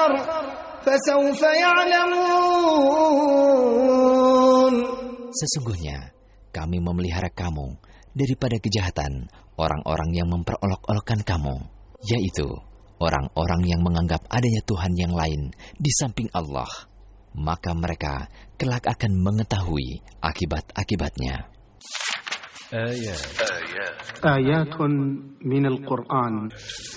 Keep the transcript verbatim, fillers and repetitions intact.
آخر فسوف يعلمون. Sesungguhnya kami memelihara kamu daripada kejahatan orang-orang yang memperolok-olokkan kamu, yaitu orang-orang yang menganggap adanya Tuhan yang lain di samping Allah. Maka mereka kelak akan mengetahui akibat-akibatnya. آيات آيات من القرآن